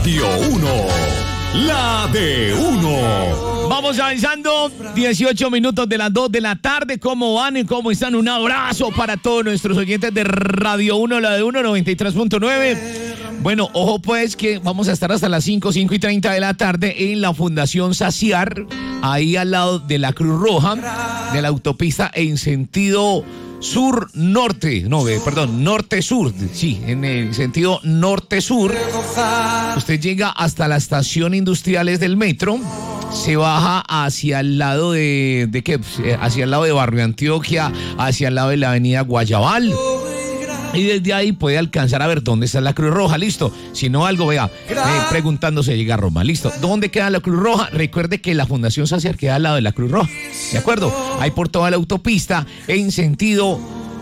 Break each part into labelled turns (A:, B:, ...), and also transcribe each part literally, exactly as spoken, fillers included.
A: Radio uno, la de uno.
B: Vamos avanzando, dieciocho minutos de las dos de la tarde. ¿Cómo van? ¿Cómo están? Un abrazo para todos nuestros oyentes de Radio uno, la de uno, noventa y tres punto nueve. Bueno, ojo pues que vamos a estar hasta las cinco, cinco y treinta de la tarde en la Fundación Saciar, ahí al lado de la Cruz Roja, de la autopista en sentido sur-norte, no, eh, perdón, norte-sur, sí, en el sentido norte-sur. Usted llega hasta la estación Industriales del metro, se baja hacia el lado de, ¿de qué? Hacia el lado de Barrio Antioquia, hacia el lado de la avenida Guayabal. Y desde ahí puede alcanzar a ver dónde está la Cruz Roja, listo. Si no, algo, vea, eh, preguntándose llega a Roma, listo. ¿Dónde queda la Cruz Roja? Recuerde que la Fundación Saciar queda al lado de la Cruz Roja, ¿de acuerdo? Ahí por toda la autopista en sentido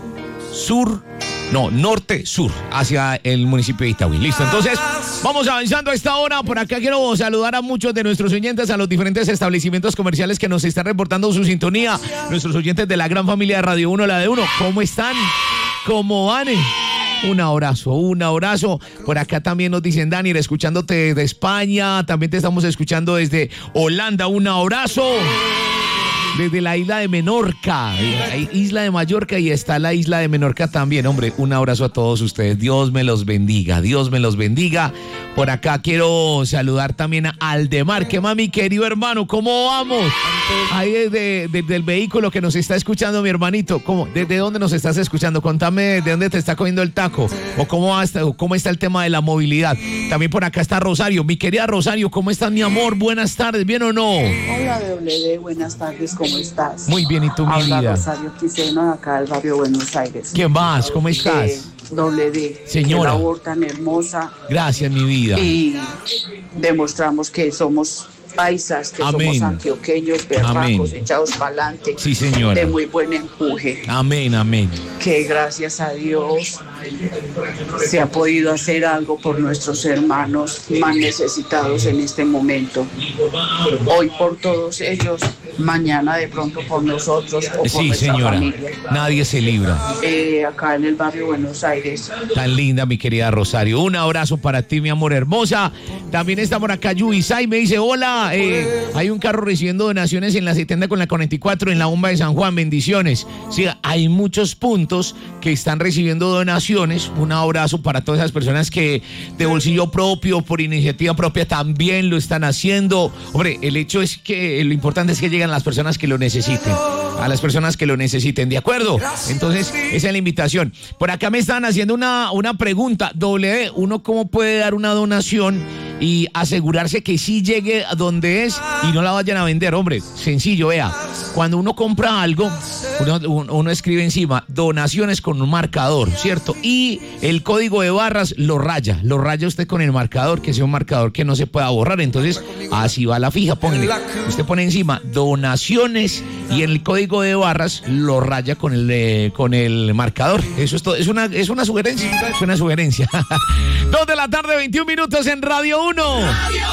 B: sur, no, norte-sur, hacia el municipio de Itagüí, listo. Entonces, vamos avanzando a esta hora. Por acá quiero saludar a muchos de nuestros oyentes, a los diferentes establecimientos comerciales que nos están reportando su sintonía. Nuestros oyentes de la gran familia de Radio uno, la de uno, ¿cómo están? ¿Cómo van? Un abrazo, un abrazo. Por acá también nos dicen, Dani, escuchándote desde España. También te estamos escuchando desde Holanda. Un abrazo. Desde la isla de Menorca, hay isla de Mallorca y está la isla de Menorca también. Hombre, un abrazo a todos ustedes. Dios me los bendiga, Dios me los bendiga. Por acá quiero saludar también a Aldemar. ¿Qué más, mi querido hermano? ¿Cómo vamos? Ahí desde, desde el vehículo que nos está escuchando, mi hermanito. ¿Cómo? ¿Desde dónde nos estás escuchando? Contame de dónde te está cogiendo el taco o cómo, va, cómo está el tema de la movilidad. También por acá está Rosario. Mi querida Rosario, ¿cómo estás, mi amor? Buenas tardes, ¿bien o no?
C: Hola, W, buenas tardes, ¿cómo estás?
B: Muy bien, ¿y tú, mi
C: Habla
B: vida?
C: Rosario Quiseno, acá del barrio Buenos Aires.
B: ¿Qué más? ¿Cómo estás?
C: Eh, W,
B: Señora.
C: qué labor tan hermosa.
B: Gracias, mi vida.
C: Y demostramos que somos paisas, que
B: Amén.
C: somos antioqueños, berracos,
B: Amén.
C: echados para adelante.
B: Sí, señora.
C: De muy buen empuje.
B: Amén, amén.
C: Que gracias a Dios se ha podido hacer algo por nuestros hermanos más necesitados en este momento. Hoy por todos ellos, mañana de pronto por nosotros o por
B: Sí,
C: nuestra
B: señora.
C: familia.
B: Nadie se libra.
C: Eh, acá en el barrio Buenos Aires.
B: Tan linda, mi querida Rosario. Un abrazo para ti, mi amor hermosa. También está por acá Yubisay, me dice, hola, eh, hay un carro recibiendo donaciones en la setenta con la cuarenta y cuatro en la bomba de San Juan, bendiciones. Sí, hay muchos puntos que están recibiendo donaciones. Un abrazo para todas esas personas que de bolsillo propio, por iniciativa propia, también lo están haciendo. Hombre, el hecho es que lo importante es que lleguen las personas que lo necesiten, a las personas que lo necesiten, ¿de acuerdo? Entonces, esa es la invitación. Por acá me están haciendo una, una pregunta, W, ¿uno cómo puede dar una donación y asegurarse que sí llegue a donde es y no la vayan a vender? Hombre, sencillo, vea, cuando uno compra algo, uno, uno escribe encima donaciones con un marcador, ¿cierto? Y el código de barras lo raya, lo raya usted con el marcador, que sea un marcador que no se pueda borrar. Entonces, así va la fija, póngale, usted pone encima donaciones y en el código de barras lo raya con el, eh, con el marcador. Eso es todo, es una, es una sugerencia, es una sugerencia. Dos de la tarde, veintiún minutos en Radio uno.